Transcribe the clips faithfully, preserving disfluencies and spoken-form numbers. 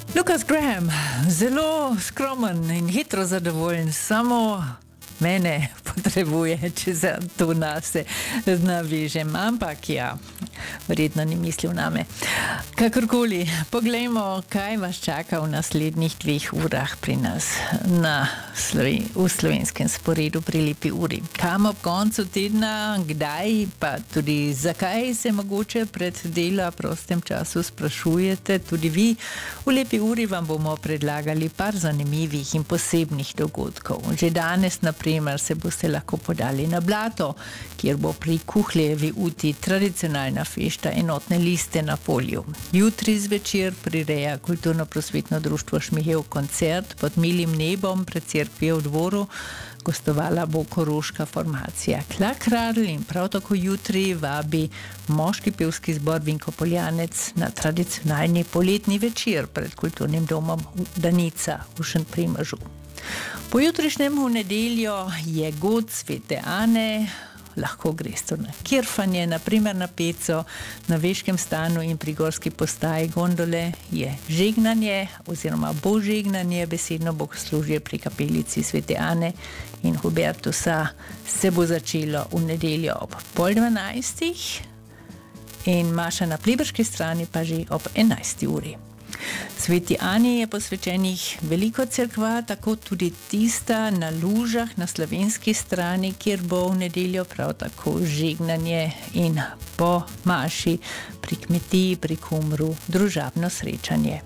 Lucas Graham, zelo skromen in hitro zadovoljen, samo mene potrebuje, če se to nase navežem, ampak ja, verjetno ni mislil name. Kakorkoli, poglejmo, kaj vas čaka v naslednjih dveh urah pri nas na Sloven v slovenskem sporedu pri Lepi uri. Kam ob koncu tedna, kdaj, pa tudi zakaj se mogoče pred dela prostem času sprašujete, tudi vi. V Lepi uri vam bomo predlagali par zanimivih in posebnih dogodkov. Že danes, na primer, se boste lahko podali na Blato, kjer bo pri Kuhljevi uti tradicionalna fešta enotne liste na polju. Jutri zvečer prireja kulturno-prosvetno društvo Šmihev koncert pod milim nebom pred cerkvijo v Dvoru. Gostovala bo koroška formacija Klakradl in prav tako jutri vabi moški pevski zbor Vinko Poljanec na tradicionalni poletni večer pred kulturnim domom Danica v Šentprimežu. Pojutrišnjem v nedeljo je god Svete Ane, lahko greste na kirfanje, na primer na Peco, na Veškem stanu in pri Gorski postaji gondole je žegnanje oziroma bo žegnanje, besedno bogoslužje pri kapelici Svete Ane in Hubertusa se bo začelo v nedeljo ob pol dvanajstih in maša na pliberški strani pa že ob enajsti uri. Sveti Ani je posvečenih veliko cerkva, tako tudi tista na Lužah na slovenski strani, kjer bo v nedeljo prav tako žegnanje in po maši pri kmetiji, pri Kumru, družabno srečanje.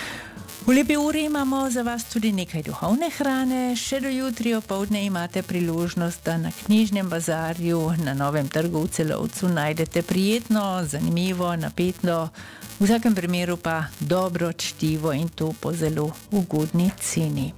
V Lepi uri imamo za vas tudi nekaj duhovne hrane, še do jutri opoldne imate priložnost, da na knjižnem bazarju na Novem trgu v Celovcu najdete prijetno, zanimivo, napetno, v vsakem primeru pa dobro čtivo in to po zelo ugodni ceni.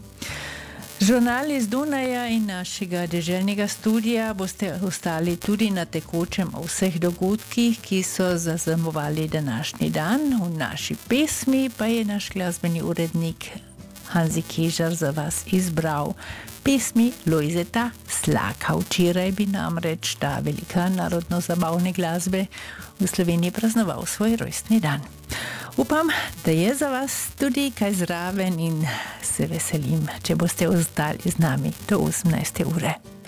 Žurnal iz Dunaja in našega deželnega studija boste ostali tudi na tekočem o vseh dogodkih, ki so zaznamovali današnji dan. V naši pesmi pa je naš glasbeni urednik Hanzi Kežar za vas izbral pesmi Lojzeta Slaka. Včeraj bi namreč ta velika narodno-zabavne glasbe v Sloveniji praznoval svoj rojstni dan. Upam, da je za vas tudi kaj zraven in se veselim, če boste ostali z nami do osemnajste ure.